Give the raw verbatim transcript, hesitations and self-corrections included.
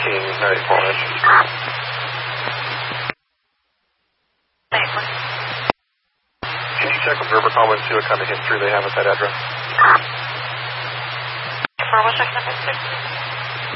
nineteen ninety-four. Can you check with Rivercom and see what kind of history they have at that address? For what section of history?